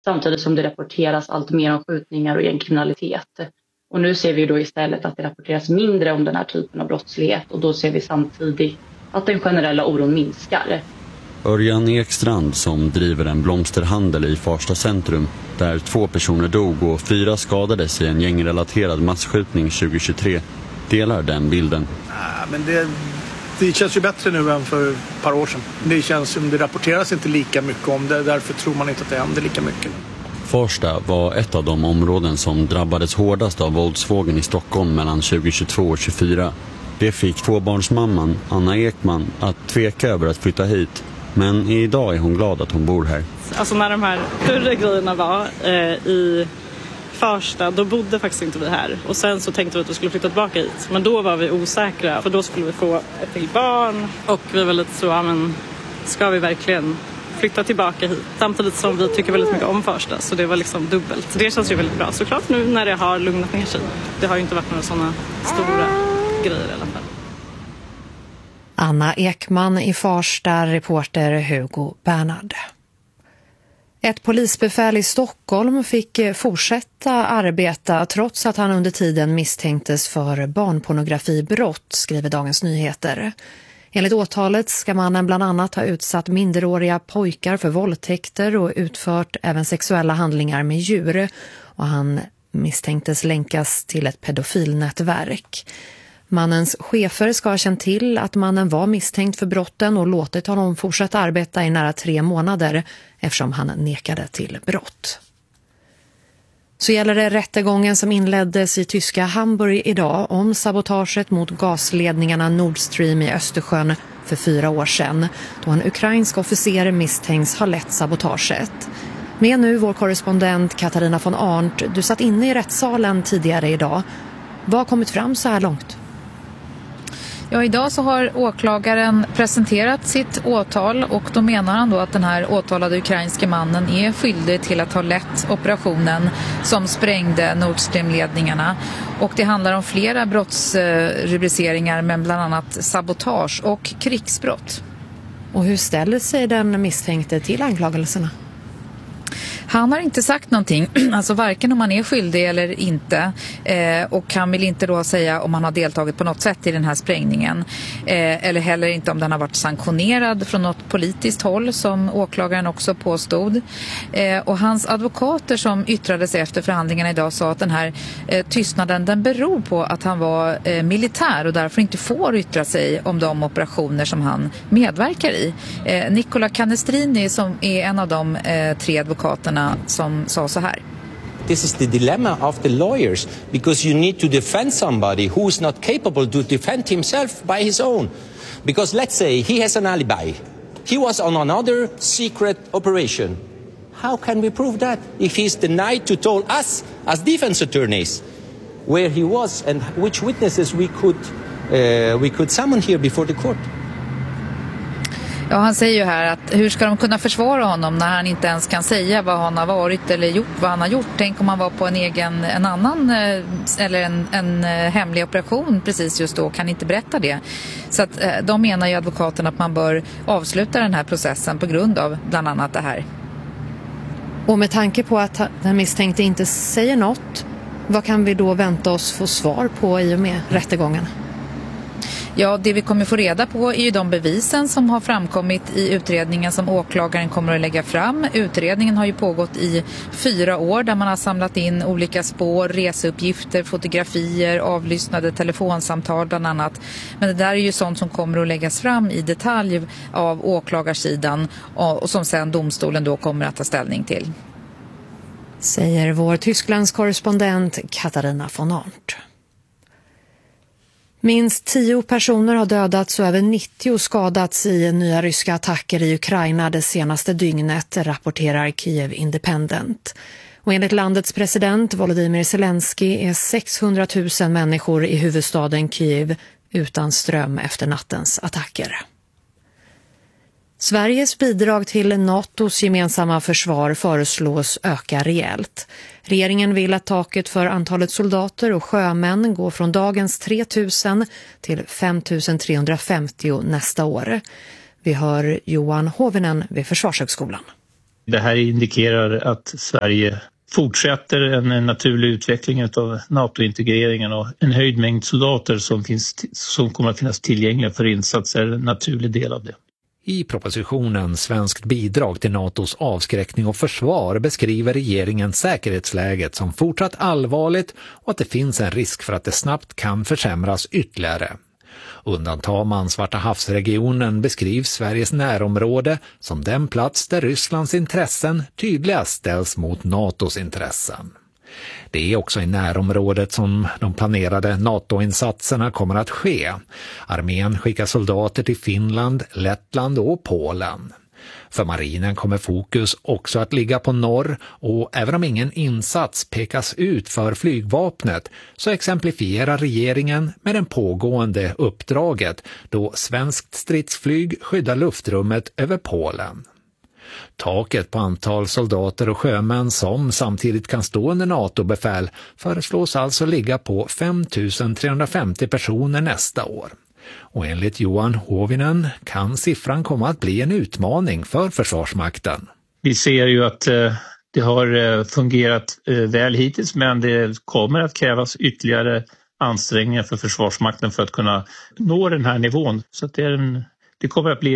samtidigt som det rapporteras allt mer om skjutningar och gängkriminalitet. Och nu ser vi då istället att det rapporteras mindre om den här typen av brottslighet, och då ser vi samtidigt att den generella oron minskar. Örjan Ekstrand, som driver en blomsterhandel i Farsta centrum, där 2 personer dog och 4 skadades i en gängrelaterad massskjutning 2023, delar den bilden. Men det känns ju bättre nu än för ett par år sedan. Det känns som det rapporteras inte lika mycket om det, därför tror man inte att det händer lika mycket. Farsta var ett av de områden som drabbades hårdast av våldsvågen i Stockholm mellan 2022 och 2024. Det fick tvåbarnsmamman Anna Ekman att tveka över att flytta hit. Men idag är hon glad att hon bor här. Alltså när de här större grejerna var i Farsta, då bodde faktiskt inte vi här. Och sen så tänkte vi att vi skulle flytta tillbaka hit. Men då var vi osäkra, för då skulle vi få ett till barn. Och vi var lite så, ja men ska vi verkligen flytta tillbaka hit? Samtidigt som vi tycker väldigt mycket om Farsta, så det var liksom dubbelt. Det känns ju väldigt bra. Såklart nu när det har lugnat ner sig. Det har ju inte varit några sådana stora grejer i alla fall. Anna Ekman i Farsta, reporter Hugo Bernhard. Ett polisbefäl i Stockholm fick fortsätta arbeta trots att han under tiden misstänktes för barnpornografibrott, skriver Dagens Nyheter. Enligt åtalet ska mannen bland annat ha utsatt minderåriga pojkar för våldtäkter och utfört även sexuella handlingar med djur, och han misstänktes länkas till ett pedofilnätverk. Mannens chefer ska ha känt till att mannen var misstänkt för brotten och låtit honom fortsätta arbeta i nära 3 månader eftersom han nekade till brott. Så gäller det rättegången som inleddes i tyska Hamburg idag om sabotaget mot gasledningarna Nord Stream i Östersjön för 4 år sedan, då en ukrainsk officer misstänks ha lett sabotaget. Med nu vår korrespondent Katarina von Arndt. Du satt inne i rättssalen tidigare idag. Vad har kommit fram så här långt? Ja, idag så har åklagaren presenterat sitt åtal, och då menar han då att den här åtalade ukrainske mannen är skyldig till att ha lett operationen som sprängde Nord Stream-ledningarna. Och det handlar om flera brottsrubriceringar, men bland annat sabotage och krigsbrott. Och hur ställer sig den misstänkte till anklagelserna? Han har inte sagt någonting, alltså varken om han är skyldig eller inte, och han vill inte då säga om han har deltagit på något sätt i den här sprängningen, eller heller inte om den har varit sanktionerad från något politiskt håll som åklagaren också påstod. Och hans advokater som yttrade sig efter förhandlingarna idag sa att den här tystnaden, den beror på att han var militär och därför inte får yttra sig om de operationer som han medverkar i. Nicola Canestrini, som är en av de 3 advokaterna, som sa så här. This is the dilemma of the lawyers, because you need to defend somebody who is not capable to defend himself by his own. Because let's say he has an alibi. He was on another secret operation. How can we prove that if he's denied to tell us as defense attorneys where he was and which witnesses we could summon here before the court? Ja, han säger ju här att hur ska de kunna försvara honom när han inte ens kan säga vad han har varit eller gjort, vad han har gjort. Tänk om han var på en annan eller en hemlig operation precis just då, kan inte berätta det. Så att de menar ju advokaten att man bör avsluta den här processen på grund av bland annat det här. Och med tanke på att den misstänkte inte säger något, vad kan vi då vänta oss få svar på i och med rättegången? Ja, det vi kommer få reda på är ju de bevisen som har framkommit i utredningen som åklagaren kommer att lägga fram. Utredningen har ju pågått i 4 år där man har samlat in olika spår, reseuppgifter, fotografier, avlyssnade telefonsamtal bland annat. Men det där är ju sånt som kommer att läggas fram i detalj av åklagarsidan och som sen domstolen då kommer att ta ställning till. Säger vår Tysklands korrespondent Katarina von Arndt. Minst 10 personer har dödats och över 90 skadats i nya ryska attacker i Ukraina det senaste dygnet, rapporterar Kiev Independent. Och enligt landets president Volodymyr Zelensky är 600 000 människor i huvudstaden Kiev utan ström efter nattens attacker. Sveriges bidrag till NATOs gemensamma försvar föreslås öka rejält. Regeringen vill att taket för antalet soldater och sjömän går från dagens 3 000 till 5 350 nästa år. Vi hör Johan Hovinen vid Försvarshögskolan. Det här indikerar att Sverige fortsätter en naturlig utveckling av NATO-integreringen och en höjd mängd soldater som kommer att finnas tillgängliga för insatser är en naturlig del av det. I propositionen Svenskt bidrag till NATOs avskräckning och försvar beskriver regeringen säkerhetsläget som fortsatt allvarligt och att det finns en risk för att det snabbt kan försämras ytterligare. Undantar man Svarta havsregionen beskrivs Sveriges närområde som den plats där Rysslands intressen tydligast ställs mot NATOs intressen. Det är också i närområdet som de planerade NATO-insatserna kommer att ske. Armén skickar soldater till Finland, Lettland och Polen. För marinen kommer fokus också att ligga på norr och även om ingen insats pekas ut för flygvapnet så exemplifierar regeringen med den pågående uppdraget då svenskt stridsflyg skyddar luftrummet över Polen. Taket på antal soldater och sjömän som samtidigt kan stå under NATO-befäl föreslås alltså ligga på 5 350 personer nästa år. Och enligt Johan Hovinen kan siffran komma att bli en utmaning för Försvarsmakten. Vi ser ju att det har fungerat väl hittills, men det kommer att krävas ytterligare ansträngningar för Försvarsmakten för att kunna nå den här nivån. Så att det kommer att bli